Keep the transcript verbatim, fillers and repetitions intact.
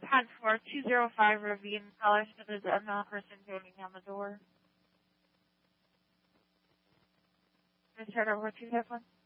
had for two zero five Ravine College, but there's an unknown person banging on the door. Let's start over two zero one.